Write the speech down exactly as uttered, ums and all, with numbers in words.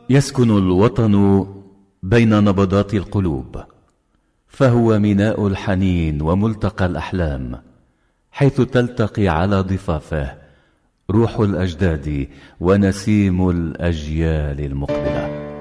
يسكن الوطن بين نبضات القلوب، فهو ميناء الحنين وملتقى الأحلام، حيث تلتقي على ضفافه روح الأجداد ونسيم الأجيال المقبلة.